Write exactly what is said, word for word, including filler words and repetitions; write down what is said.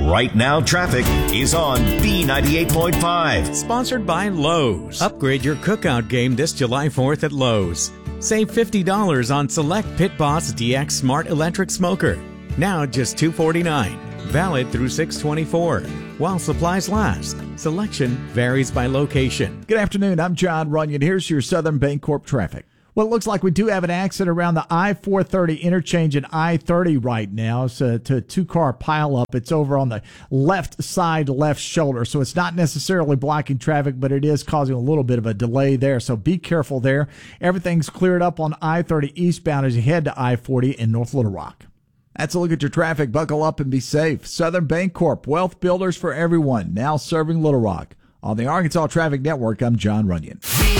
Right Now Traffic is on B ninety-eight point five. Sponsored by Lowe's. Upgrade your cookout game this July fourth at Lowe's. Save fifty dollars on select Pit Boss D X Smart Electric Smoker. Now just two hundred forty-nine dollars. Valid through six twenty-four. While supplies last. Selection varies by location. Good afternoon. I'm John Runyon. Here's your Southern Bancorp traffic. Well, it looks like we do have an accident around the I four thirty interchange and I thirty right now. So to a two-car pileup. It's over on the left side, left shoulder. So it's not necessarily blocking traffic, but it is causing a little bit of a delay there. So be careful there. Everything's cleared up on I thirty eastbound as you head to I forty in North Little Rock. That's a look at your traffic. Buckle up and be safe. Southern Bancorp, wealth builders for everyone, now serving Little Rock. On the Arkansas Traffic Network, I'm John Runyon.